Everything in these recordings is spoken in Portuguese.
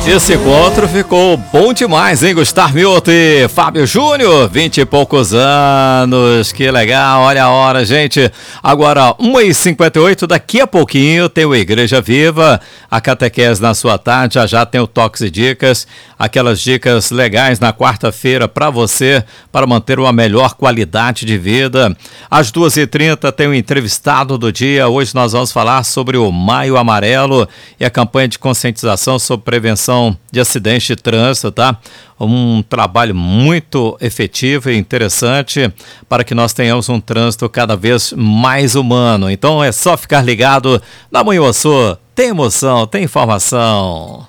Esse encontro ficou bom demais, hein? Gustavo Mioto e Fábio Júnior, 20 e poucos anos, que legal, olha a hora, gente. Agora, 1h58, daqui a pouquinho tem o Igreja Viva, a catequese na sua tarde, já tem o Toques e Dicas, aquelas dicas legais na quarta-feira para você, para manter uma melhor qualidade de vida. Às 2h30 tem o entrevistado do dia, hoje nós vamos falar sobre o Maio Amarelo e a campanha de conscientização sobre prevenção de acidentes de trânsito, tá? Um trabalho muito efetivo e interessante para que nós tenhamos um trânsito cada vez mais humano. Então é só ficar ligado na Manhuaçu. Tem emoção, tem informação.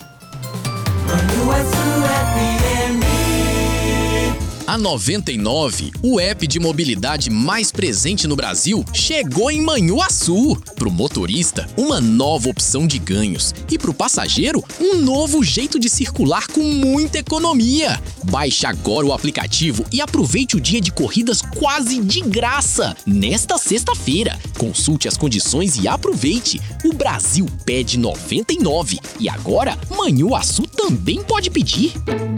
A 99, o app de mobilidade mais presente no Brasil, chegou em Manhuaçu. Pro motorista, uma nova opção de ganhos. E pro passageiro, um novo jeito de circular com muita economia. Baixe agora o aplicativo e aproveite o dia de corridas quase de graça. Nesta sexta-feira, consulte as condições e aproveite. O Brasil pede 99 e agora Manhuaçu também pode pedir.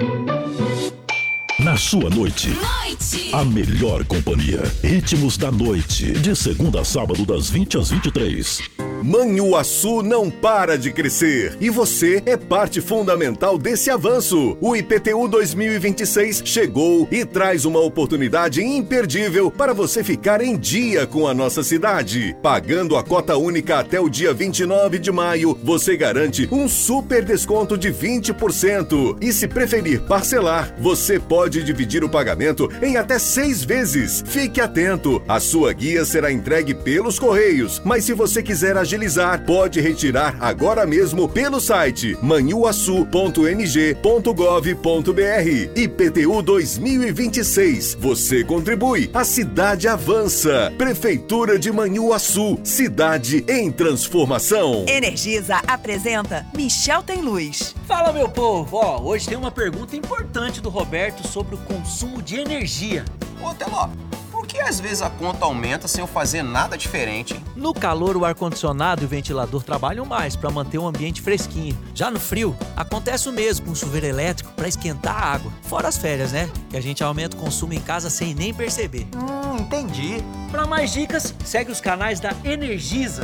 Na sua noite, a melhor companhia. Ritmos da noite, de segunda a sábado, das 20 às 23. Manhuaçu não para de crescer e você é parte fundamental desse avanço. O IPTU 2026 chegou e traz uma oportunidade imperdível para você ficar em dia com a nossa cidade. Pagando a cota única até o dia 29 de maio, você garante um super desconto de 20%. E se preferir parcelar, você pode dividir o pagamento em até 6 vezes. Fique atento, a sua guia será entregue pelos Correios, mas se você quiser agilizar, pode retirar agora mesmo pelo site manhuaçu.mg.gov.br. IPTU 2026. Você contribui, a cidade avança. Prefeitura de Manhuaçu, cidade em transformação. Energisa apresenta Michel Tem Luz. Fala, meu povo! Hoje tem uma pergunta importante do Roberto sobre o consumo de energia. Ô, Teló, por que às vezes a conta aumenta sem eu fazer nada diferente, hein? No calor, o ar-condicionado e o ventilador trabalham mais para manter o ambiente fresquinho. Já no frio, acontece o mesmo com o chuveiro elétrico para esquentar a água. Fora as férias, né? Que a gente aumenta o consumo em casa sem nem perceber. Entendi. Para mais dicas, segue os canais da Energisa.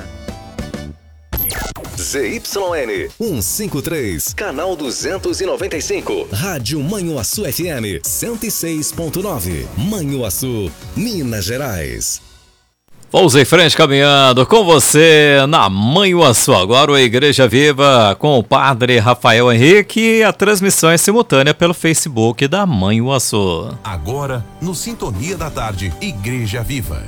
ZYN 153, canal 295, Rádio Manhuaçu FM 106.9, Manhuaçu, Minas Gerais. Vamos em frente caminhando com você na Manhuaçu. Agora o Igreja Viva com o Padre Rafael Henrique e a transmissão é simultânea pelo Facebook da Manhuaçu. Agora, no Sintonia da Tarde, Igreja Viva.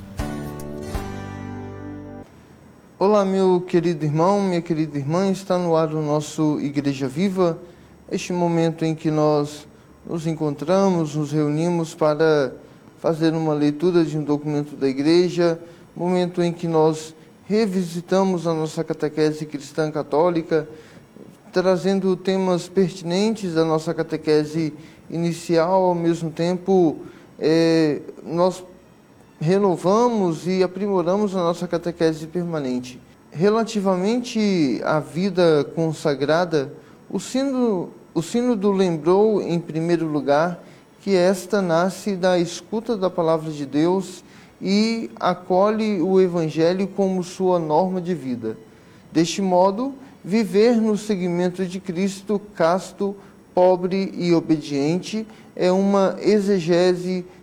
Olá, meu querido irmão, minha querida irmã, está no ar o nosso Igreja Viva, este momento em que nós nos encontramos, nos reunimos para fazer uma leitura de um documento da Igreja, momento em que nós revisitamos a nossa catequese cristã católica, trazendo temas pertinentes da nossa catequese inicial, ao mesmo tempo nós renovamos e aprimoramos a nossa catequese permanente. Relativamente à vida consagrada, o sínodo lembrou, em primeiro lugar, que esta nasce da escuta da palavra de Deus e acolhe o Evangelho como sua norma de vida. Deste modo, viver no seguimento de Cristo, casto, pobre e obediente, é uma exegese